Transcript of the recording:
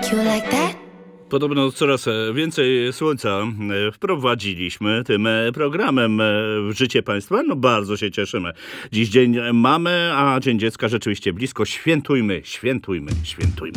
You like that? Podobno coraz więcej słońca wprowadziliśmy tym programem w życie państwa. No bardzo się cieszymy. Dziś dzień mamy, a Dzień Dziecka rzeczywiście blisko. Świętujmy, świętujmy, świętujmy.